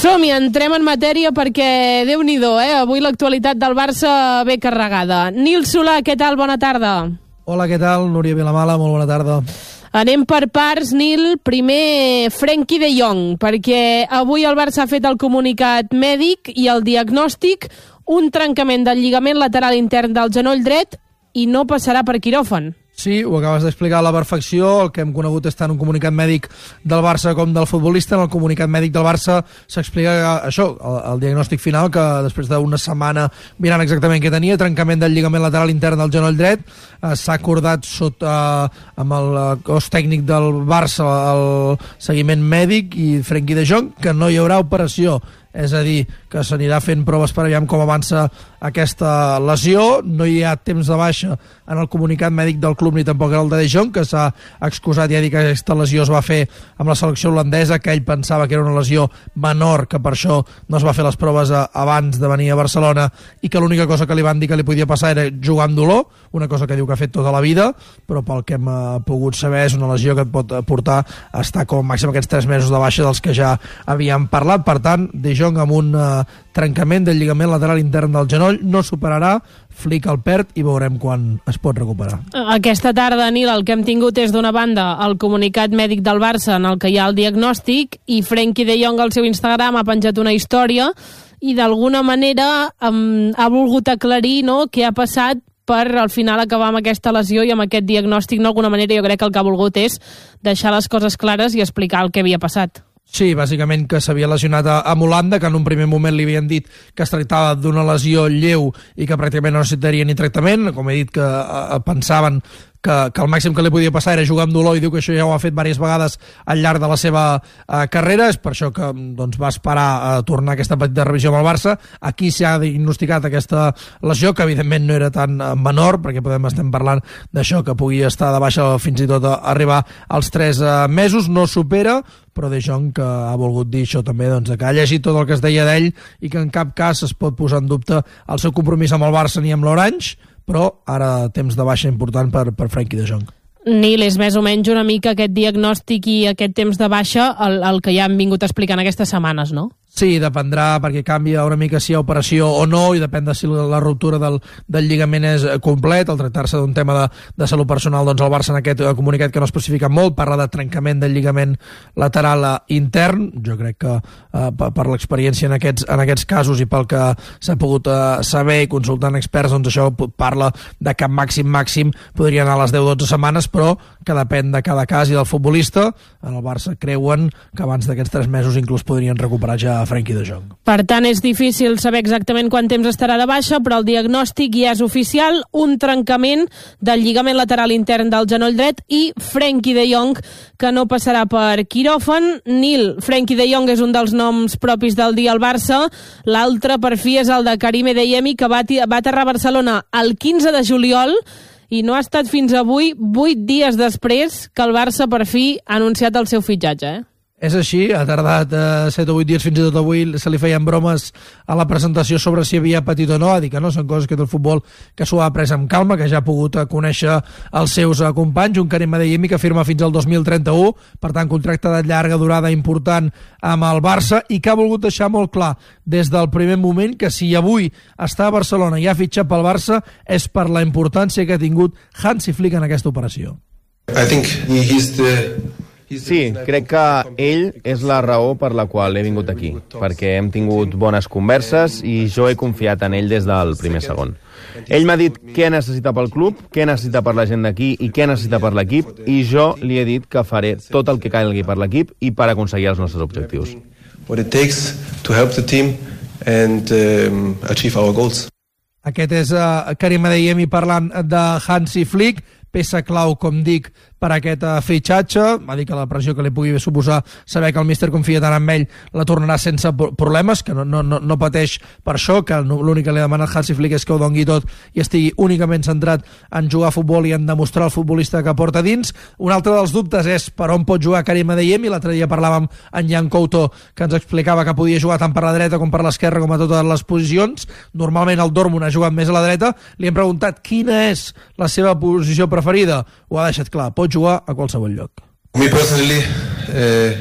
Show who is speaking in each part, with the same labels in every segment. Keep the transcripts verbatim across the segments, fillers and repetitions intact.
Speaker 1: Som-hi, entrem en matèria perquè, Déu-n'hi-do, eh? Avui l'actualitat del Barça ve carregada. Nil Solà, què tal? Bona tarda.
Speaker 2: Hola, què tal? Núria Vilamala, molt bona tarda.
Speaker 1: Anem per parts, Nil. Primer, Frenkie de Jong, perquè avui el Barça ha fet el comunicat mèdic i el diagnòstic, un trencament del lligament lateral intern del genoll dret i no passarà per quiròfan.
Speaker 2: Sí, ho acabes d'explicar a la perfecció. El que hem conegut és tant un comunicat mèdic del Barça com del futbolista. En el comunicat mèdic del Barça s'explica això, el, el diagnòstic final, que després d'una setmana mirant exactament què tenia, trencament del lligament lateral intern del genoll dret, eh, s'ha acordat sota, eh, amb el cos tècnic del Barça el seguiment mèdic i Frenkie de Jong, que no hi haurà operació. És a dir, que s'anirà fent proves per aviam com avança aquesta lesió. No hi ha temps de baixa en el comunicat mèdic del club ni tampoc el de De Jong, que s'ha excusat i ha dit que aquesta lesió es va fer amb la selecció holandesa, que ell pensava que era una lesió menor, que per això no es va fer les proves a, abans de venir a Barcelona, i que l'única cosa que li van dir que li podia passar era jugar amb dolor, una cosa que diu que ha fet tota la vida, però pel que hem eh, pogut saber és una lesió que et pot portar a estar com màxim aquests tres mesos de baixa dels que ja havíem parlat. Per tant, De Jong amb un uh, trencament del lligament lateral intern del genoll, no superarà, Flick el perd i veurem quan es pot recuperar.
Speaker 1: Aquesta tarda, Nil, el que hem tingut és d'una banda el comunicat mèdic del Barça en el que hi ha el diagnòstic, i Frenkie de Jong al seu Instagram ha penjat una història i d'alguna manera um, ha volgut aclarir, no?, què ha passat per al final acabar amb aquesta lesió i amb aquest diagnòstic. D'alguna manera jo crec que el que ha volgut és deixar les coses clares i explicar el que havia passat.
Speaker 2: Sí, bàsicament que s'havia lesionat a, a Holanda, que en un primer moment li havien dit que es tractava d'una lesió lleu i que pràcticament no necessitaria ni tractament. Com he dit, que eh, pensaven que, que el màxim que li podia passar era jugar amb dolor, i diu que això ja ho ha fet diverses vegades al llarg de la seva eh, carrera. És per això que doncs, va esperar a tornar a aquesta petita revisió amb el Barça. Aquí s'ha diagnosticat aquesta lesió, que evidentment no era tan menor, perquè podem estar parlant d'això, que pugui estar de baixa fins i tot a arribar als tres eh, mesos. No supera, però De Jong que ha volgut dir això també, doncs, que ha llegit tot el que es deia d'ell i que en cap cas es pot posar en dubte el seu compromís amb el Barça ni amb l'Orange, però ara temps de baixa important per, per Frenkie de Jong.
Speaker 1: Nil, és més o menys una mica aquest diagnòstic i aquest temps de baixa el, el que ja hem vingut explicant aquestes setmanes, no?
Speaker 2: Sí, dependrà, perquè canvia una mica si hi ha operació o no, i depèn de si la ruptura del, del lligament és complet. Al tractar-se d'un tema de, de salut personal, doncs el Barça en aquest comunicat, que no especifica molt, parla de trencament del lligament lateral intern. Jo crec que eh, per, per l'experiència en aquests, en aquests casos i pel que s'ha pogut eh, saber i consultant experts, doncs això parla de que màxim màxim podria anar a les deu a dotze setmanes, però que depèn de cada cas i del futbolista. En el Barça creuen que abans d'aquests tres mesos inclús podrien recuperar ja Frenkie de Jong.
Speaker 1: Per tant, és difícil saber exactament quant temps estarà de baixa, però el diagnòstic ja és oficial, un trencament del lligament lateral intern del genoll dret i Frenkie de Jong, que no passarà per quiròfan. Nil, Frenkie de Jong és un dels noms propis del dia al Barça. L'altre, per fi, és el de Karim Adeyemi, que va, va aterrar a Barcelona el quinze de juliol i no ha estat fins avui, vuit dies després, que el Barça per fi ha anunciat el seu fitxatge, eh?
Speaker 2: És així, ha tardat eh, set o vuit dies, fins i tot avui se li feien bromes a la presentació sobre si havia patit o no, a dir que no, són coses que del futbol que s'ho ha pres amb calma, que ja ha pogut eh, conèixer els seus eh, companys. Un Karim Adeyemi que firma fins al dos mil trenta-u, per tant contracte de llarga durada important amb el Barça, i que ha volgut deixar molt clar des del primer moment que si avui està a Barcelona i ha fitxat pel Barça és per la importància que ha tingut Hansi Flick en aquesta operació.
Speaker 3: I think he is the
Speaker 4: Sí, crec que ell és la raó per la qual he vingut aquí, perquè hem tingut bones converses i jo he confiat en ell des del primer segon. Ell m'ha dit què necessita pel club, què necessita per la gent d'aquí i què necessita per l'equip, i jo li he dit que faré tot el que calgui per l'equip i per aconseguir els nostres objectius.
Speaker 3: What it takes to help the team and um, achieve our goals.
Speaker 2: Aquest és uh, Karim Adeyemi parlant de Hansi Flick, peça clau, com dic, per aquest uh, fitxatge. Va dir que la pressió que li pugui suposar saber que el míster confia tant en ell la tornarà sense problemes, que no, no, no, no pateix per això, que l'únic que li ha demanat Hansi Flick és que ho dongui tot i estigui únicament centrat en jugar a futbol i en demostrar el futbolista que porta dins. Un altre dels dubtes és per on pot jugar Karim Adeyemi. L'altre dia parlàvem amb Jan Couto, que ens explicava que podia jugar tant per la dreta com per l'esquerra, com a totes les posicions. Normalment el Dortmund ha jugat més a la dreta. Li hem preguntat quina és la seva posició preferida. Ho ha deixat clar, pot jugar a qualsevol lloc.
Speaker 3: Me personally, uh,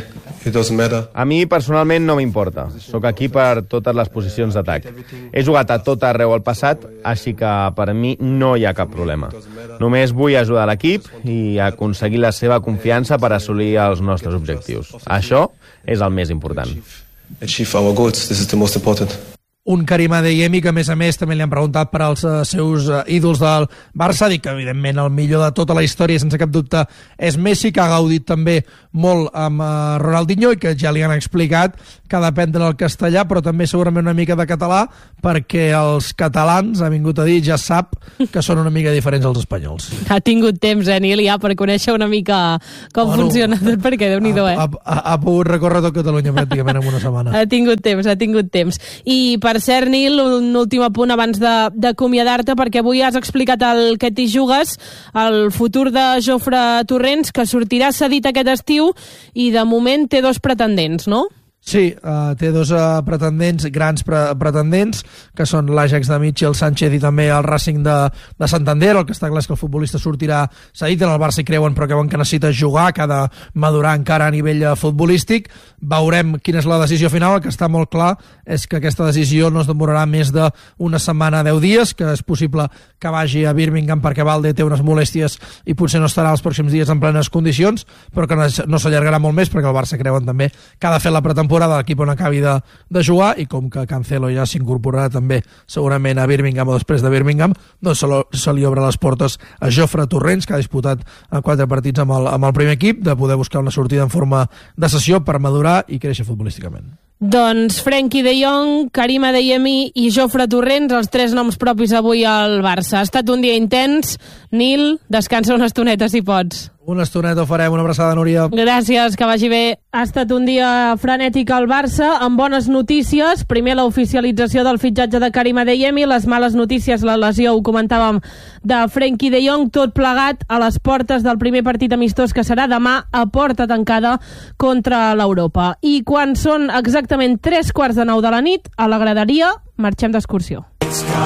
Speaker 3: It doesn't matter.
Speaker 4: A mi personalment no m'importa. Soc aquí per totes les posicions d'atac. He jugat a tot arreu al passat, així que per mi no hi ha cap problema. Només vull ajudar l'equip i aconseguir la seva confiança per assolir els nostres objectius. Això és el més important.
Speaker 3: Achieve our goals. This is the most important.
Speaker 2: Un Karim Adeyemi que a més a més també li han preguntat per als uh, seus uh, ídols del Barça, dic que evidentment el millor de tota la història sense cap dubte és Messi, que ha gaudit també molt amb uh, Ronaldinho i que ja li han explicat que ha d'aprendre el castellà però també segurament una mica de català perquè els catalans, ha vingut a dir, ja sap que són una mica diferents als espanyols.
Speaker 1: Ha tingut temps, eh, Nil, ja per conèixer una mica com bueno, funciona tot, perquè Déu-n'hi-do, eh?
Speaker 2: Ha, ha, ha pogut recórrer tot Catalunya pràcticament en una setmana.
Speaker 1: Ha tingut temps, ha tingut temps. I per cert, Nil, un últim apunt abans d'acomiadar-te, perquè avui has explicat el que t'hi jugues, el futur de Jofre Torrents, que sortirà cedit aquest estiu i de moment té dos pretendents, no?
Speaker 2: Sí, uh, té dos uh, pretendents, grans pre pretendents, que són l'Ajax de Michel Sánchez i també el Racing de, de Santander. El que està clar és que el futbolista sortirà cedit, en el Barça hi creuen, però creuen que necessita jugar, que ha de madurar encara a nivell uh, futbolístic. Veurem quina és la decisió final. El que està molt clar és que aquesta decisió no es demorarà més d'una setmana, deu dies, que és possible que vagi a Birmingham perquè Valde té unes molèsties i potser no estarà els pròxims dies en plenes condicions, però que no s'allargarà molt més perquè el Barça creuen també que ha de fer la pretemporada de l'equip on acabi de, de jugar, i com que Cancelo ja s'incorporarà també segurament a Birmingham o després de Birmingham, doncs se, lo, se li obre les portes a Jofre Torrents, que ha disputat quatre partits amb el, amb el primer equip, de poder buscar una sortida en forma de sessió per madurar i créixer futbolísticament.
Speaker 1: Doncs Frenkie de Jong, Karim Adeyemi i Jofre Torrents, els tres noms propis avui al Barça. Ha estat un dia intens. Nil, descansa una estoneta si pots.
Speaker 2: Una estoneta ho farem, una abraçada, Núria.
Speaker 1: Gràcies, que vagi bé. Ha estat un dia frenètic al Barça, amb bones notícies. Primer, l'oficialització del fitxatge de Karim Adeyemi, les males notícies, la lesió, ho comentàvem, de Frenkie de Jong, tot plegat a les portes del primer partit amistós que serà demà a porta tancada contra l'Europa. I quan són exactament tres quarts de nou de la nit, a la graderia marxem d'excursió.